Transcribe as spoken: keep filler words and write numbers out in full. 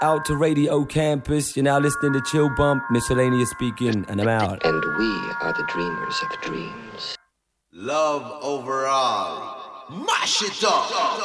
out to Radio Campus. You're now listening to Chill Bump, Miscellaneous speaking, and I'm out. And we are the dreamers of dreams. Love overall. Mash it up.